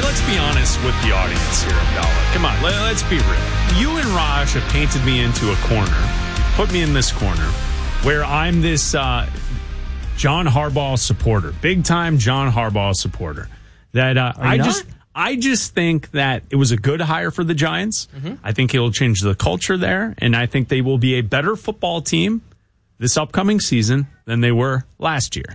let's be honest with the audience here, Abdallah. Come on, let's be real. You and Raj have painted me into a corner, put me in this corner, where I'm this John Harbaugh supporter, big-time John Harbaugh supporter. That I just think that it was a good hire for the Giants. Mm-hmm. I think it'll change the culture there, and I think they will be a better football team this upcoming season than they were last year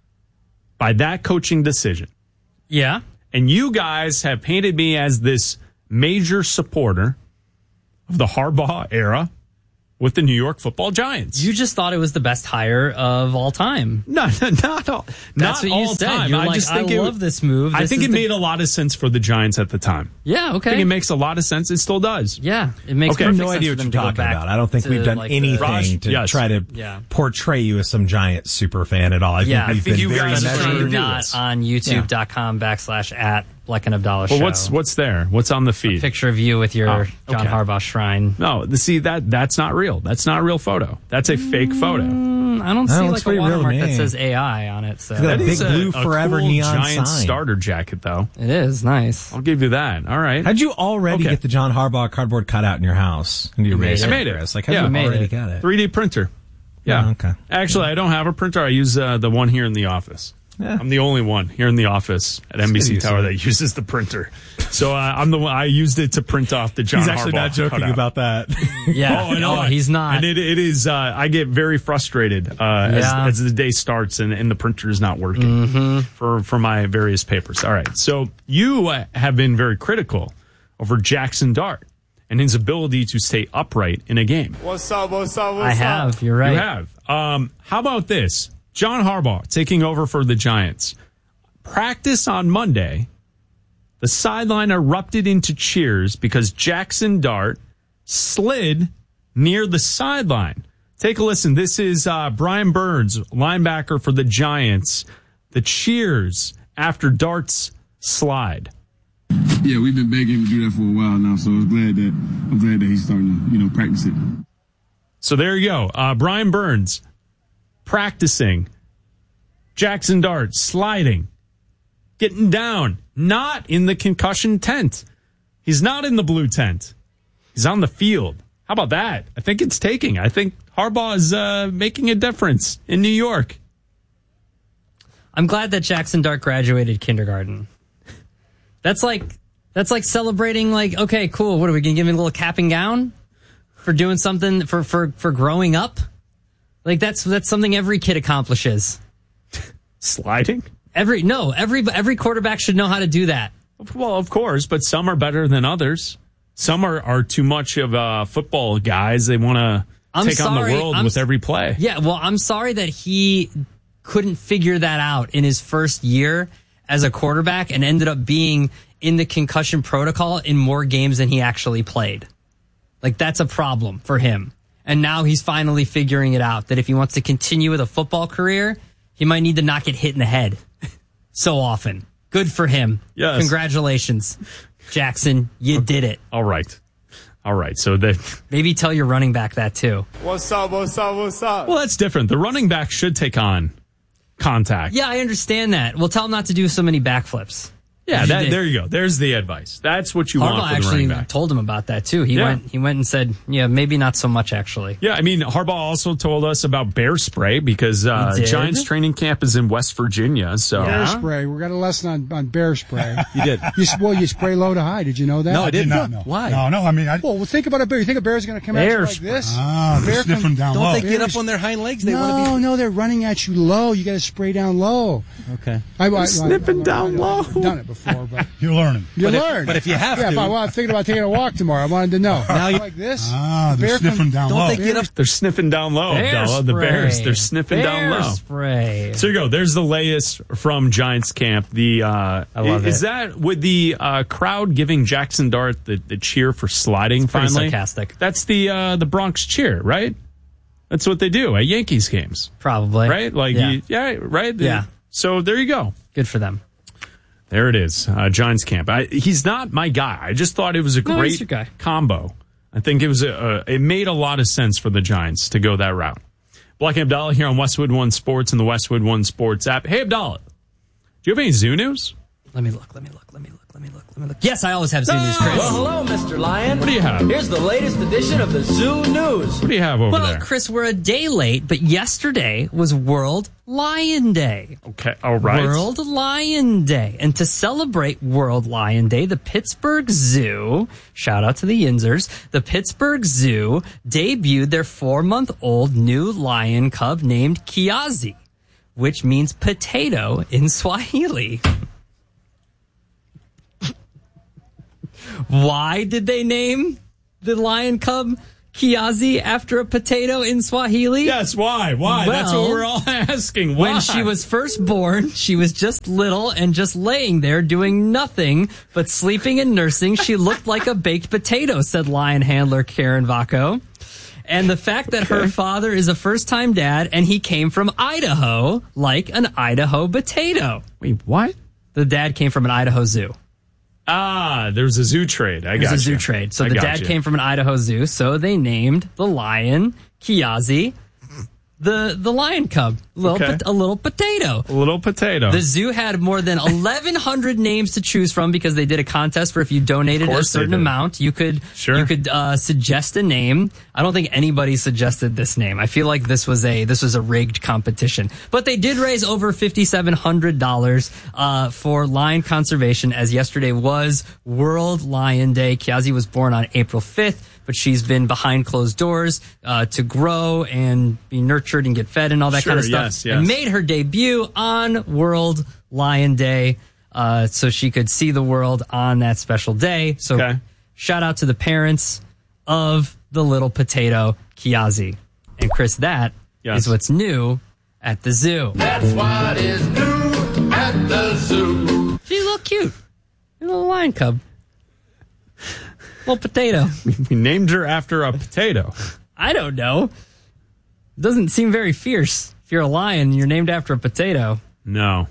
by that coaching decision. Yeah. And you guys have painted me as this major supporter of the Harbaugh era with the New York Football Giants. You just thought it was the best hire of all time. Not all. That's what you said. Time. You're I love this move. I think it made a lot of sense for the Giants at the time. Yeah, okay. I think it makes a lot of sense. It still does. Yeah, it makes okay. I have no idea what you're talking about. I don't think we've done anything to try to portray you as some Giants super fan at all. I think you been very guys measured. are not on YouTube.com/@ Like an Abdallah show. Well, what's there? What's on the feed? A picture of you with your John Harbaugh shrine. No, see that's not real. That's not a real photo. That's a fake photo. I don't see like a watermark that says AI on it. So that big blue forever cool neon Giant sign. Starter jacket, though. It is nice. I'll give you that. All right. How'd you already get the John Harbaugh cardboard cutout in your house? I made it. Like, how'd you already got it? 3D printer. Yeah. Oh, okay. Actually, I don't have a printer. I use the one here in the office. Yeah. I'm the only one here in the office at NBC Tower that uses the printer. So I'm the one. I used it to print off the John Harbaugh. He's actually not joking about that. Yeah, no, he's not. And it is. I get very frustrated as the day starts and the printer is not working for my various papers. All right. So you have been very critical over Jackson Dart and his ability to stay upright in a game. What's up? I have. You're right. You have. How about this? John Harbaugh taking over for the Giants. Practice on Monday, the sideline erupted into cheers because Jackson Dart slid near the sideline. Take a listen. This is Brian Burns, linebacker for the Giants. The cheers after Dart's slide. Yeah, we've been begging him to do that for a while now, so I'm glad that he's starting to, practice it. So there you go. Brian Burns practicing. Jackson Dart sliding. Getting down. Not in the concussion tent. He's not in the blue tent. He's on the field. How about that? I think it's taking. I think Harbaugh is making a difference in New York. I'm glad that Jackson Dart graduated kindergarten. That's like celebrating, like, okay, cool. What are we going to give him a little cap and gown for doing something for growing up? Like that's something every kid accomplishes. Sliding? Every quarterback should know how to do that. Well, of course, but some are better than others. Some are too much of football guys. They want to take on the world with every play. Yeah, well, I'm sorry that he couldn't figure that out in his first year as a quarterback and ended up being in the concussion protocol in more games than he actually played. Like, that's a problem for him. And now he's finally figuring it out, that if he wants to continue with a football career, he might need to not get hit in the head so often. Good for him. Yes. Congratulations, Jackson. You did it. All right. So maybe tell your running back that too. What's up? Well, that's different. The running back should take on contact. Yeah, I understand that. Well, tell him not to do so many backflips. Yeah, there you go. There's the advice. That's what you want for the running actually back. Told him about that too. He went and said, yeah, maybe not so much actually. Yeah, I mean, Harbaugh also told us about bear spray because Giants training camp is in West Virginia. So bear spray. We got a lesson on bear spray. You did. You spray low to high. Did you know that? No, I did not know. Why? No. I mean, well, think about a bear. You think a bear's going to come at you like this? They're sniffing down low. Don't they get up on their hind legs? No, they're running at you low. You got to spray down low. Okay. Sniffing down low. I've done it before, but You're learning. You learn. But if you have to. I'm thinking about taking a walk tomorrow. I wanted to know. Now like this? They're sniffing down low. Don't they get up? They're sniffing down low, Abdallah. The Bears, they're sniffing down low. Spray. So you go. There's the latest from Giants camp. I love is it. that with the crowd giving Jackson Dart the cheer for sliding It's pretty finally? sarcastic. That's the Bronx cheer, right? That's what they do at Yankees games. Probably. Right? Like, right? Yeah. So there you go. Good for them. There it is, Giants camp. He's not my guy. I just thought it was a he's great your guy. combo. I think it was it made a lot of sense for the Giants to go that route. Black and Abdallah here on Westwood One Sports and the Westwood One Sports app. Hey, Abdallah, do you have any zoo news? Let me look. Yes, I always have Zoo News, Chris. Well, hello, Mr. Lion. What do you have? Here's the latest edition of the Zoo News. What do you have over there? Well, Chris, we're a day late, but yesterday was World Lion Day. Okay, all right. World Lion Day. And to celebrate World Lion Day, the Pittsburgh Zoo, shout out to the Yinzers, the Pittsburgh Zoo debuted their 4-month-old new lion cub named Kiazi, which means potato in Swahili. Why did they name the lion cub Kiazi after a potato in Swahili? Yes, why? Well, that's what we're all asking. Why? When she was first born, she was just little and just laying there doing nothing but sleeping and nursing. She looked like a baked potato, said lion handler Karen Vaco. And the fact that her father is a first-time dad and he came from Idaho, like an Idaho potato. Wait, what? The dad came from an Idaho zoo. Ah, there's a zoo trade. There's a zoo trade. So the dad came from an Idaho zoo, so they named the lion Kiazi the lion cub. A little potato. A little potato. The zoo had more than 1,100 names to choose from because they did a contest for if you donated a certain amount, you could suggest a name. I don't think anybody suggested this name. I feel like this was a rigged competition. But they did raise over $5,700 for lion conservation, as yesterday was World Lion Day. Kiazi was born on April 5th. But she's been behind closed doors to grow and be nurtured and get fed and all that kind of stuff. Yes. And made her debut on World Lion Day so she could see the world on that special day. So shout out to the parents of the little potato, Kiazi. And Chris, that is what's new at the zoo. That's what is new at the zoo. She's a little cute. A little lion cub. Little potato. We named her after a potato. I don't know. Doesn't seem very fierce. If you're a lion and you're named after a potato. No,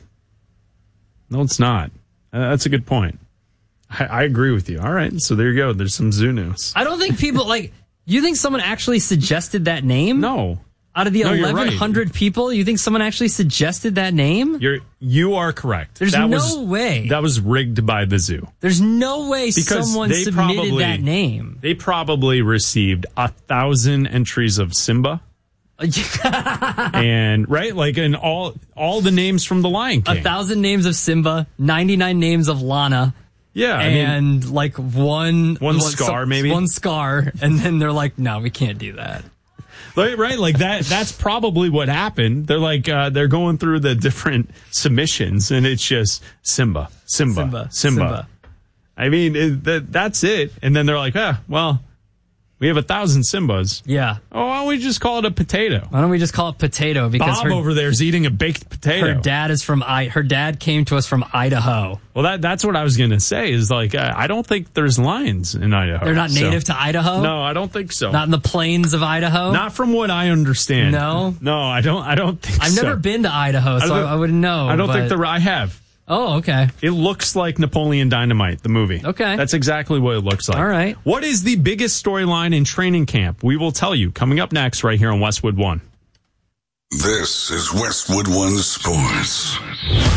it's not. That's a good point. I agree with you. All right, so there you go. There's some zoo news. I don't think people you think someone actually suggested that name? No. Out of the 1,100 people, you think someone actually suggested that name? You are correct. There's no way. That was rigged by the zoo. There's no way someone submitted that name. They probably received 1,000 entries of Simba. And and all the names from the Lion King. 1,000 names of Simba, 99 names of Lana. Yeah, and one Scar, maybe one Scar, and then they're like, no, we can't do that. Right, like that's probably what happened. They're like they're going through the different submissions, and it's just Simba. I mean, that's it. And then they're like, we have 1,000 Simbas. Yeah. Oh, why don't we just call it a potato? Why don't we just call it potato? Because Bob over there is eating a baked potato. Her dad came to us from Idaho. Well, that's what I was going to say is I don't think there's lions in Idaho. They're not native to Idaho? No, I don't think so. Not in the plains of Idaho? Not from what I understand. No? No, I don't think I've never been to Idaho, so I wouldn't know. I don't think I have. Oh, okay. It looks like Napoleon Dynamite, the movie. Okay. That's exactly what it looks like. All right. What is the biggest storyline in training camp? We will tell you coming up next right here on Westwood One. This is Westwood One Sports.